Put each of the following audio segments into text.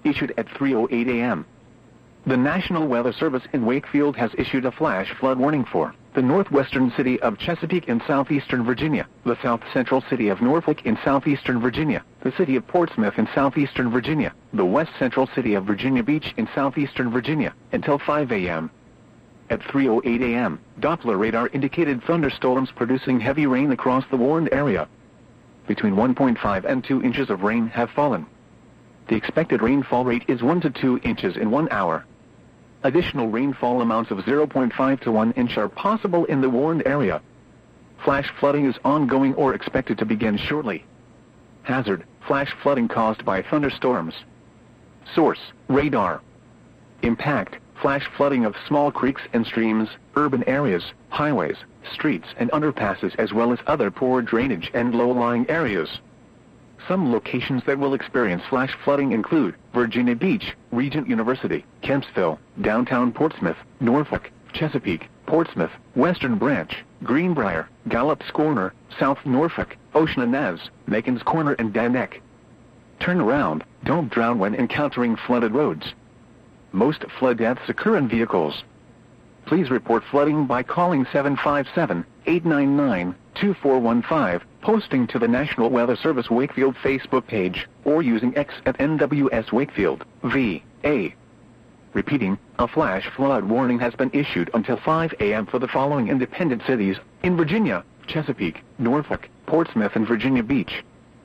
issued at 3:08 a.m. The National Weather Service in Wakefield has issued a flash flood warning for the northwestern city of Chesapeake in southeastern Virginia, the south central city of Norfolk in southeastern Virginia, the city of Portsmouth in southeastern Virginia, the west central city of Virginia Beach in southeastern Virginia, until 5 a.m. At 3:08 a.m., Doppler radar indicated thunderstorms producing heavy rain across the warned area. Between 1.5 and 2 inches of rain have fallen. The expected rainfall rate is 1 to 2 inches in 1 hour. Additional rainfall amounts of 0.5 to 1 inch are possible in the warned area. Flash flooding is ongoing or expected to begin shortly. Hazard: flash flooding caused by thunderstorms. Source: radar. Impact: flash flooding of small creeks and streams, urban areas, highways, streets and underpasses, as well as other poor drainage and low-lying areas. Some locations that will experience flash flooding include Virginia Beach, Regent University, Kempsville, downtown Portsmouth, Norfolk, Chesapeake, Portsmouth, Western Branch, Greenbrier, Gallup's Corner, South Norfolk, Ocean Nez, Macon's Corner and Danek. Turn around, don't drown when encountering flooded roads. Most flood deaths occur in vehicles. Please report flooding by calling 757-899-2415, posting to the National Weather Service Wakefield Facebook page, or using X at NWS Wakefield, VA. Repeating, a flash flood warning has been issued until 5 a.m. for the following independent cities in Virginia: Chesapeake, Norfolk, Portsmouth and Virginia Beach.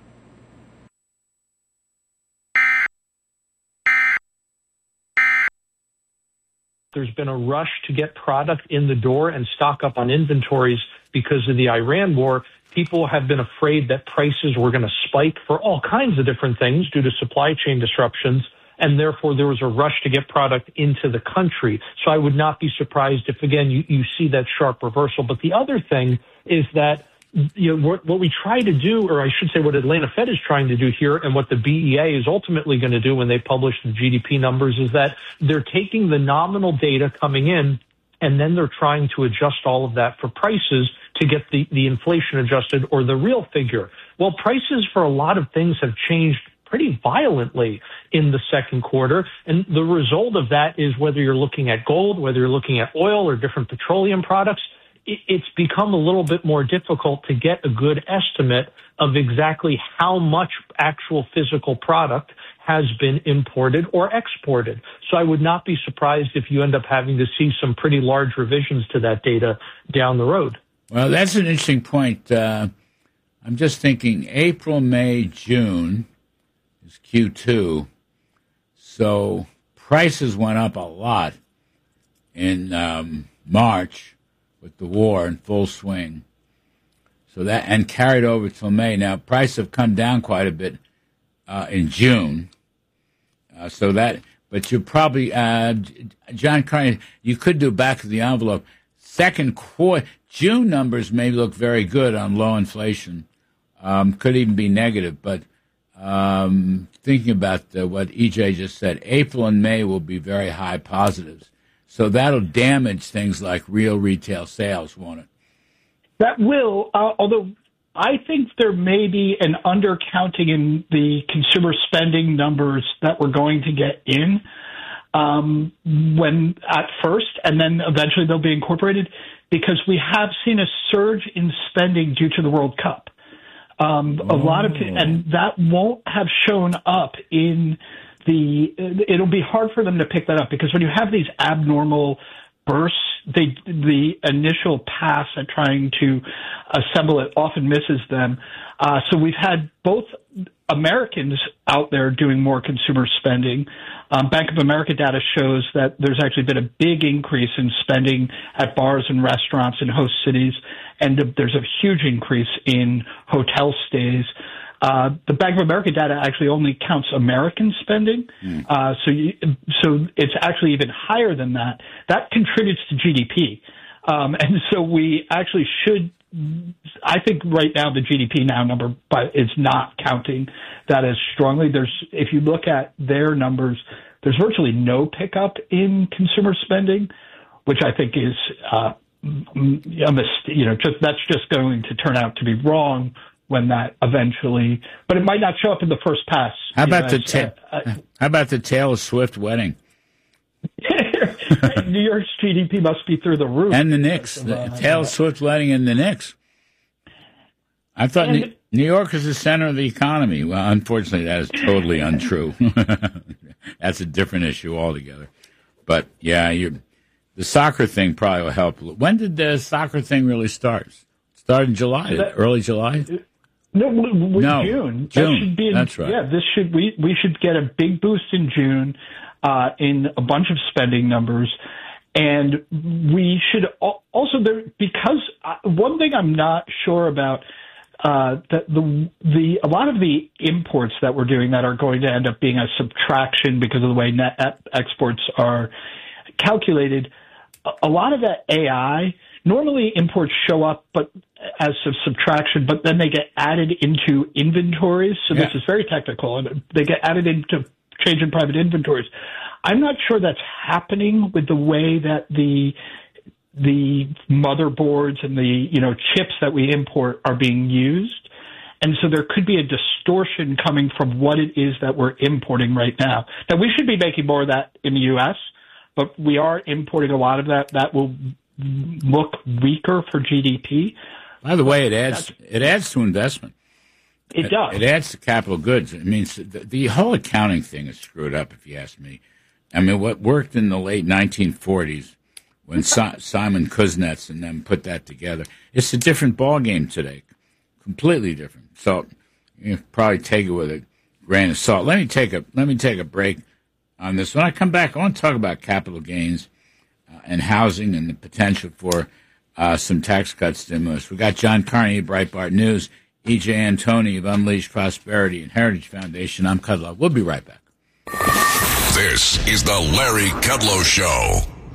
There's been a rush to get product in the door and stock up on inventories because of the Iran war. People have been afraid that prices were going to spike for all kinds of different things due to supply chain disruptions, and therefore there was a rush to get product into the country. So I would not be surprised if, again, you see that sharp reversal. But the other thing is that what we try to do, or I should say what Atlanta Fed is trying to do here, and what the BEA is ultimately going to do when they publish the GDP numbers, is that they're taking the nominal data coming in, and then they're trying to adjust all of that for prices to get the inflation adjusted, or the real figure. Well, prices for a lot of things have changed pretty violently in the second quarter, and the result of that is, whether you're looking at gold, whether you're looking at oil or different petroleum products, it's become a little bit more difficult to get a good estimate of exactly how much actual physical product has been imported or exported. So I would not be surprised if you end up having to see some pretty large revisions to that data down the road. Well, that's an interesting point. I'm just thinking April, May, June is Q2. So prices went up a lot in March, with the war in full swing. So that, and carried over till May. Now, prices have come down quite a bit in June. But you probably, John Carney, you could do back of the envelope. Second quarter, June numbers may look very good on low inflation. Could even be negative. But thinking about what EJ just said, April and May will be very high positives. So that'll damage things like real retail sales, won't it? That will, although I think there may be an undercounting in the consumer spending numbers that we're going to get in when at first, and then eventually they'll be incorporated, because we have seen a surge in spending due to the World Cup. A lot of, and that won't have shown up in it'll be hard for them to pick that up, because when you have these abnormal bursts, the initial pass at trying to assemble it often misses them. So we've had both Americans out there doing more consumer spending. Bank of America data shows that there's actually been a big increase in spending at bars and restaurants in host cities, and there's a huge increase in hotel stays. The Bank of America data actually only counts American spending, so it's actually even higher than that. That contributes to GDP, and so we actually should. I think right now the GDP number, but it's not counting that as strongly. If you look at their numbers, there's virtually no pickup in consumer spending, which I think is that's just going to turn out to be wrong when that eventually, but it might not show up in the first pass. How about the Taylor Swift wedding? New York's GDP must be through the roof. And the Knicks. The Taylor Swift wedding and the Knicks. I thought New York is the center of the economy. Well, unfortunately, that is totally untrue. That's a different issue altogether. But, yeah, the soccer thing probably will help. When did the soccer thing really start? It started in July, early July? No, June. June. Should be That's right. Yeah, we should get a big boost in June in a bunch of spending numbers. And we should also, because one thing I'm not sure about, that a lot of the imports that we're doing that are going to end up being a subtraction because of the way net exports are calculated. A lot of that AI, normally imports show up but as a subtraction, but then they get added into inventories. So This is very technical, and they get added into change in private inventories. I'm not sure that's happening with the way that the motherboards and the chips that we import are being used. And so there could be a distortion coming from what it is that we're importing right now. Now, we should be making more of that in the U.S., but we are importing a lot of that. That will look weaker for GDP. By the way, it adds to investment. It does. It adds to capital goods. It means the whole accounting thing is screwed up, if you ask me. I mean, what worked in the late 1940s when Simon Kuznets and them put that together, it's a different ballgame today, completely different. So you probably take it with a grain of salt. Let me take a break on this. When I come back, I want to talk about capital gains and housing and the potential for some tax cut stimulus. We got John Carney of Breitbart News, E.J. Antoni of Unleashed Prosperity and Heritage Foundation. I'm Kudlow. We'll be right back. This is the Larry Kudlow Show.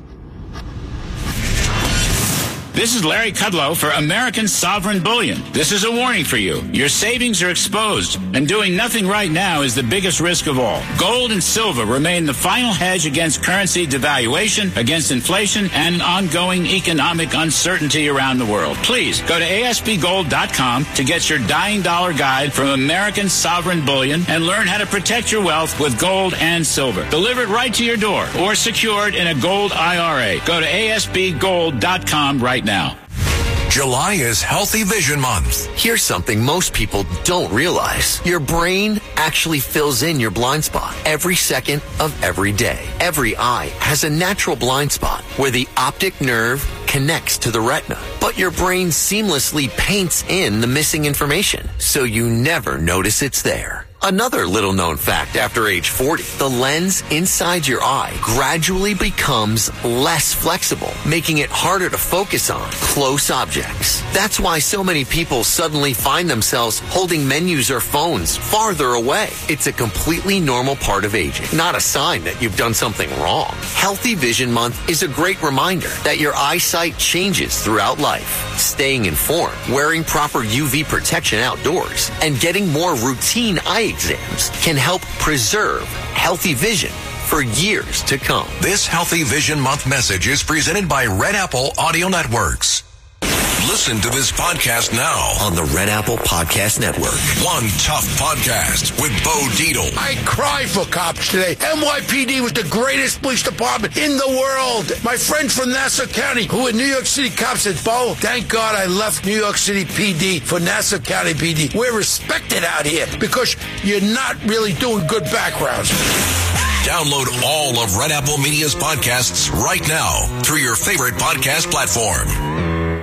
This is Larry Kudlow for American Sovereign Bullion. This is a warning for you. Your savings are exposed, and doing nothing right now is the biggest risk of all. Gold and silver remain the final hedge against currency devaluation, against inflation, and ongoing economic uncertainty around the world. Please go to ASPGold.com to get your dying dollar guide from American Sovereign Bullion and learn how to protect your wealth with gold and silver. Delivered right to your door or secured in a gold IRA. Go to ASPGold.com right now. July is Healthy Vision Month. Here's something most people don't realize. Your brain actually fills in your blind spot every second of every day. Every eye has a natural blind spot where the optic nerve connects to the retina, but your brain seamlessly paints in the missing information, so you never notice it's there. Another little known fact after age 40, the lens inside your eye gradually becomes less flexible, making it harder to focus on close objects. That's why so many people suddenly find themselves holding menus or phones farther away. It's a completely normal part of aging, not a sign that you've done something wrong. Healthy Vision Month is a great reminder that your eyesight changes throughout life. Staying informed, wearing proper UV protection outdoors, and getting more routine eye exams can help preserve healthy vision for years to come. This Healthy Vision Month message is presented by Red Apple Audio Networks. Listen to this podcast now On the Red Apple Podcast Network. One Tough Podcast with Bo Dietl. I cry for cops today. NYPD was the greatest police department in the world. My friends from Nassau County who were New York City cops said, Bo, thank God I left New York City PD for Nassau County PD. We're respected out here because you're not really doing good backgrounds. Download all of Red Apple Media's podcasts right now through your favorite podcast platform.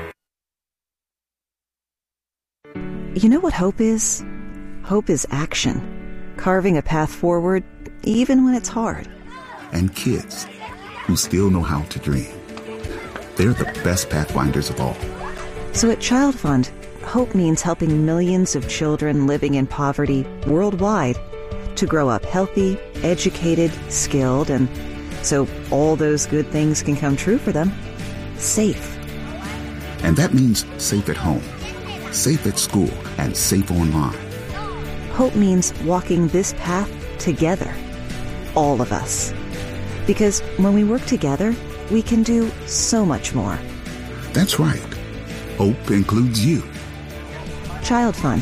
You know what hope is? Hope is action. Carving a path forward, even when it's hard. And kids who still know how to dream. They're the best pathfinders of all. So at Child Fund, hope means helping millions of children living in poverty worldwide to grow up healthy, educated, skilled, and so all those good things can come true for them. Safe. And that means safe at home, safe at school, and safe online. Hope means walking this path together. All of us. Because when we work together, we can do so much more. That's right. Hope includes you. Child Fund.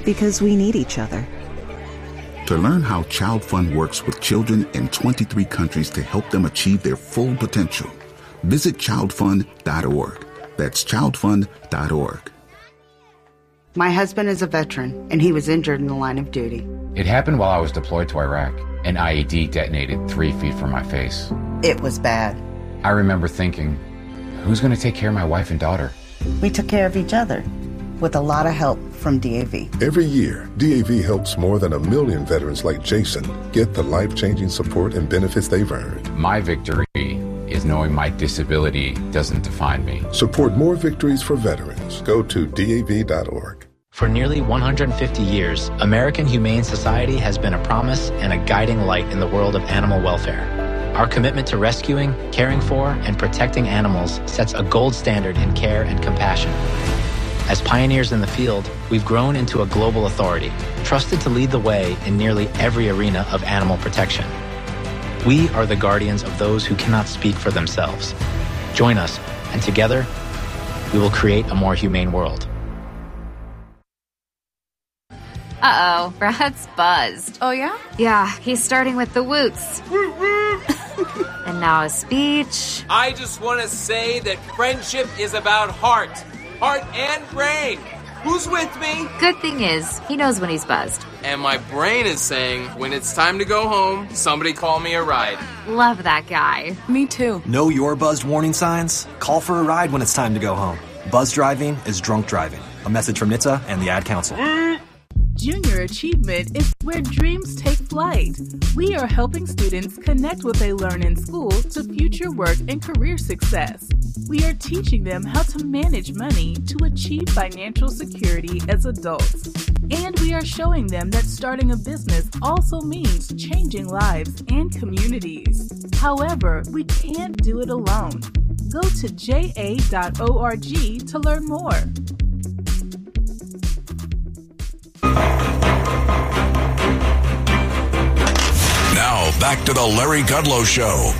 because we need each other. To learn how Child Fund works with children in 23 countries to help them achieve their full potential, visit childfund.org. That's childfund.org. My husband is a veteran, and he was injured in the line of duty. It happened while I was deployed to Iraq. An IED detonated 3 feet from my face. It was bad. I remember thinking, who's going to take care of my wife and daughter? We took care of each other with a lot of help from DAV. Every year, DAV helps more than 1 million veterans like Jason get the life-changing support and benefits they've earned. My victory is knowing my disability doesn't define me. Support more victories for veterans. Go to DAV.org. For nearly 150 years, American Humane Society has been a promise and a guiding light in the world of animal welfare. Our commitment to rescuing, caring for, and protecting animals sets a gold standard in care and compassion. As pioneers in the field, we've grown into a global authority, trusted to lead the way in nearly every arena of animal protection. We are the guardians of those who cannot speak for themselves. Join us, and together, we will create a more humane world. Uh-oh, Brad's buzzed. Oh, yeah? Yeah, he's starting with the woots. And now a speech. I just want to say that friendship is about heart and brain. Who's with me? Good thing is, he knows when he's buzzed. And my brain is saying, when it's time to go home, somebody call me a ride. Love that guy. Me too. Know your buzzed warning signs? Call for a ride when it's time to go home. Buzz driving is drunk driving. A message from NHTSA and the Ad Council. Junior Achievement is where dreams take flight. We are helping students connect what they learn in school to future work and career success. We are teaching them how to manage money to achieve financial security as adults. And we are showing them that starting a business also means changing lives and communities. However, we can't do it alone. Go to ja.org to learn more. Now, back to the Larry Kudlow Show.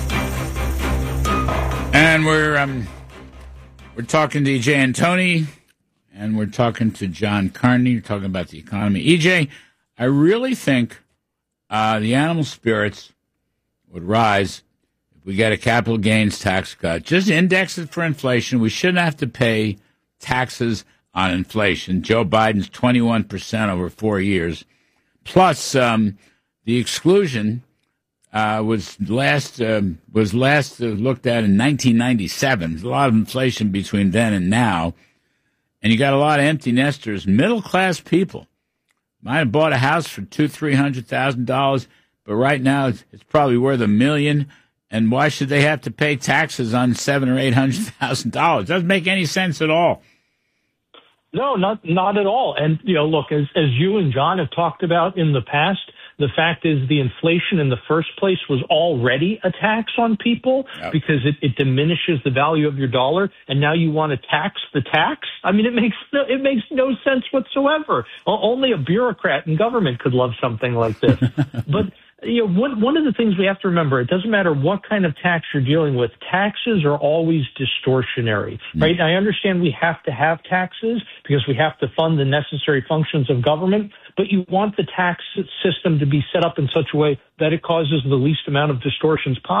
And we're talking to EJ Antoni, and we're talking to John Carney. We're talking about the economy. EJ, I really think the animal spirits would rise if we get a capital gains tax cut. Just index it for inflation. We shouldn't have to pay taxes on inflation. Joe Biden's 21% over 4 years. Plus, the exclusion was last looked at in 1997. There's a lot of inflation between then and now, and you got a lot of empty nesters, middle class people. Might have bought a house for $200,000-$300,000, but right now it's probably worth $1 million. And why should they have to pay taxes on $700,000 or $800,000? Doesn't make any sense at all. No, not at all. And, look, as you and John have talked about in the past, the fact is the inflation in the first place was already a tax on people because it diminishes the value of your dollar. And now you want to tax the tax? I mean, it makes no sense whatsoever. Only a bureaucrat in government could love something like this. But one of the things we have to remember, it doesn't matter what kind of tax you're dealing with, taxes are always distortionary, right? I understand we have to have taxes because we have to fund the necessary functions of government, but you want the tax system to be set up in such a way that it causes the least amount of distortions possible.